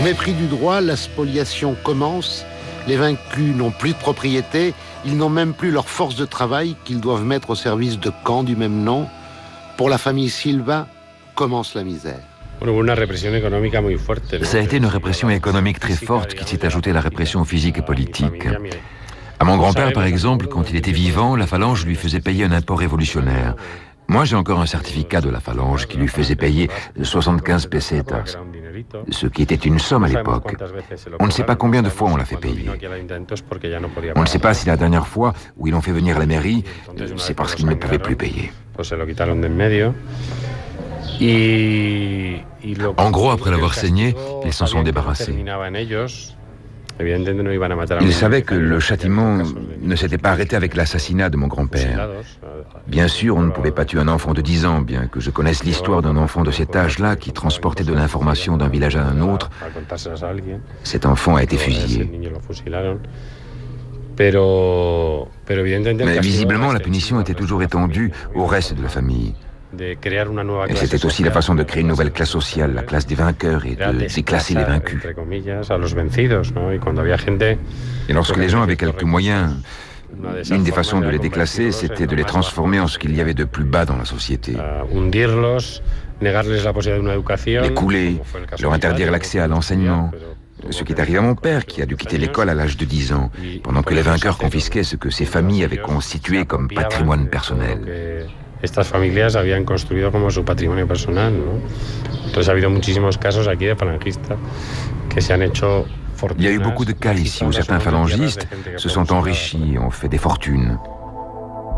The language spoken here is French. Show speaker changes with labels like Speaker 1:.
Speaker 1: mépris du droit, la spoliation commence. Les vaincus n'ont plus de propriété, ils n'ont même plus leur force de travail qu'ils doivent mettre au service de camps du même nom. Pour la famille Silva, commence la misère.
Speaker 2: Ça a été une répression économique très forte qui s'est ajoutée à la répression physique et politique. À mon grand-père, par exemple, quand il était vivant, la Phalange lui faisait payer un impôt révolutionnaire. Moi, j'ai encore un certificat de la Phalange qui lui faisait payer 75 pesetas, ce qui était une somme à l'époque. On ne sait pas combien de fois on l'a fait payer. On ne sait pas si la dernière fois où ils l'ont fait venir à la mairie, c'est parce qu'ils ne pouvaient plus payer. En gros, après l'avoir saigné, ils s'en sont débarrassés. Ils savaient que le châtiment ne s'était pas arrêté avec l'assassinat de mon grand-père. Bien sûr, on ne pouvait pas tuer un enfant de 10 ans, bien que je connaisse l'histoire d'un enfant de cet âge-là qui transportait de l'information d'un village à un autre. Cet enfant a été fusillé. Mais visiblement, la punition était toujours étendue au reste de la famille. Et c'était aussi la façon de créer une nouvelle classe sociale, la classe des vainqueurs, et de déclasser les vaincus. Et lorsque les gens avaient quelques moyens, une des façons de les déclasser, c'était de les transformer en ce qu'il y avait de plus bas dans la société. Les couler, leur interdire l'accès à l'enseignement. Ce qui est arrivé à mon père, qui a dû quitter l'école à l'âge de 10 ans, pendant que les vainqueurs confisquaient ce que ses familles avaient constitué comme patrimoine personnel.
Speaker 3: Estas familias habían construido como su patrimonio personal, ¿no? Entonces ha habido muchísimos casos aquí de falangistas que se han hecho fortunas.
Speaker 2: Il y a eu beaucoup de cas ici où certains phalangistes se sont enrichis, ont fait des fortunes.